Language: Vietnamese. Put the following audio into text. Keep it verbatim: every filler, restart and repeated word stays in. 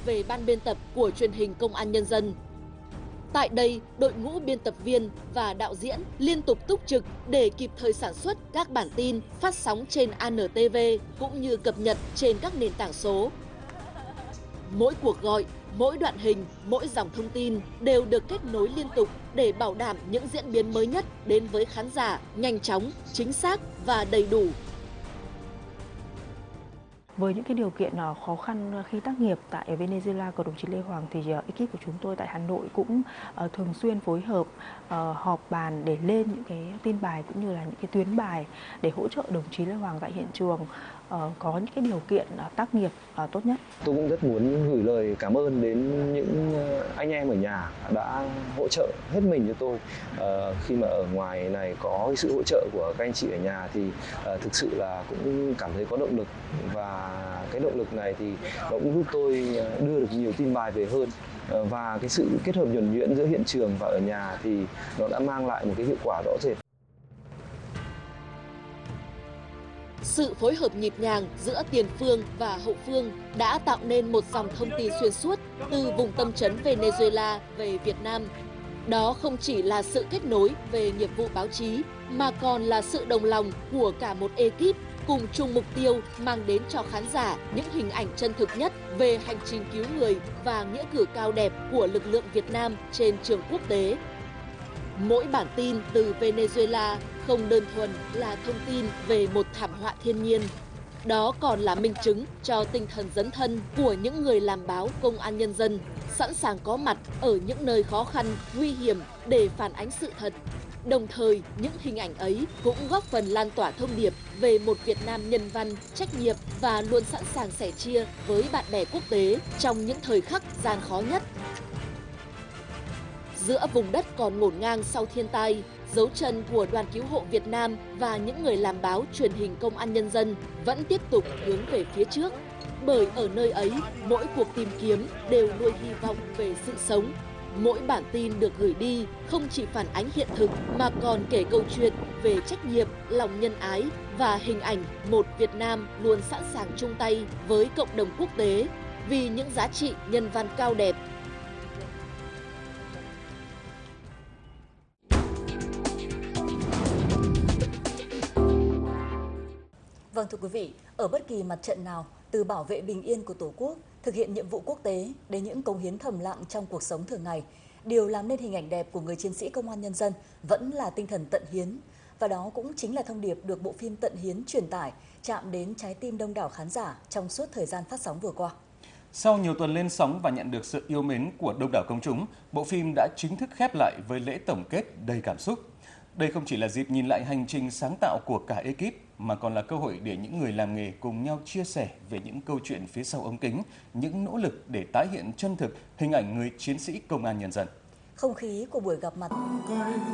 về ban biên tập của truyền hình Công an Nhân dân. Tại đây, đội ngũ biên tập viên và đạo diễn liên tục túc trực để kịp thời sản xuất các bản tin phát sóng trên a en tê vê cũng như cập nhật trên các nền tảng số. Mỗi cuộc gọi, mỗi đoạn hình, mỗi dòng thông tin đều được kết nối liên tục để bảo đảm những diễn biến mới nhất đến với khán giả nhanh chóng, chính xác và đầy đủ. Với những cái điều kiện khó khăn khi tác nghiệp tại Venezuela của đồng chí Lê Hoàng thì ekip của chúng tôi tại Hà Nội cũng thường xuyên phối hợp họp bàn để lên những cái tin bài cũng như là những cái tuyến bài để hỗ trợ đồng chí Lê Hoàng tại hiện trường có những cái điều kiện tác nghiệp tốt nhất. Tôi cũng rất muốn gửi lời cảm ơn đến những anh em ở nhà đã hỗ trợ hết mình cho tôi. Khi mà ở ngoài này có sự hỗ trợ của các anh chị ở nhà thì thực sự là cũng cảm thấy có động lực, và cái động lực này thì nó cũng giúp tôi đưa được nhiều tin bài về hơn, và cái sự kết hợp nhuần nhuyễn giữa hiện trường và ở nhà thì nó đã mang lại một cái hiệu quả rõ rệt. Sự phối hợp nhịp nhàng giữa tiền phương và hậu phương đã tạo nên một dòng thông tin xuyên suốt từ vùng tâm trấn Venezuela về Việt Nam. Đó không chỉ là sự kết nối về nghiệp vụ báo chí, mà còn là sự đồng lòng của cả một ekip cùng chung mục tiêu mang đến cho khán giả những hình ảnh chân thực nhất về hành trình cứu người và nghĩa cử cao đẹp của lực lượng Việt Nam trên trường quốc tế. Mỗi bản tin từ Venezuela không đơn thuần là thông tin về một thảm họa thiên nhiên. Đó còn là minh chứng cho tinh thần dấn thân của những người làm báo Công an Nhân dân, sẵn sàng có mặt ở những nơi khó khăn, nguy hiểm để phản ánh sự thật. Đồng thời, những hình ảnh ấy cũng góp phần lan tỏa thông điệp về một Việt Nam nhân văn, trách nhiệm và luôn sẵn sàng sẻ chia với bạn bè quốc tế trong những thời khắc gian khó nhất. Giữa vùng đất còn ngổn ngang sau thiên tai, dấu chân của Đoàn Cứu hộ Việt Nam và những người làm báo truyền hình Công an Nhân dân vẫn tiếp tục hướng về phía trước. Bởi ở nơi ấy, mỗi cuộc tìm kiếm đều nuôi hy vọng về sự sống. Mỗi bản tin được gửi đi không chỉ phản ánh hiện thực mà còn kể câu chuyện về trách nhiệm, lòng nhân ái và hình ảnh một Việt Nam luôn sẵn sàng chung tay với cộng đồng quốc tế vì những giá trị nhân văn cao đẹp. Vâng, thưa quý vị, ở bất kỳ mặt trận nào, từ bảo vệ bình yên của Tổ quốc, thực hiện nhiệm vụ quốc tế đến những cống hiến thầm lặng trong cuộc sống thường ngày, điều làm nên hình ảnh đẹp của người chiến sĩ Công an Nhân dân vẫn là tinh thần tận hiến. Và đó cũng chính là thông điệp được bộ phim Tận Hiến truyền tải, chạm đến trái tim đông đảo khán giả trong suốt thời gian phát sóng vừa qua. Sau nhiều tuần lên sóng và nhận được sự yêu mến của đông đảo công chúng, bộ phim đã chính thức khép lại với lễ tổng kết đầy cảm xúc. Đây không chỉ là dịp nhìn lại hành trình sáng tạo của cả ekip, mà còn là cơ hội để những người làm nghề cùng nhau chia sẻ về những câu chuyện phía sau ống kính, những nỗ lực để tái hiện chân thực hình ảnh người chiến sĩ Công an Nhân dân. Không khí của buổi gặp mặt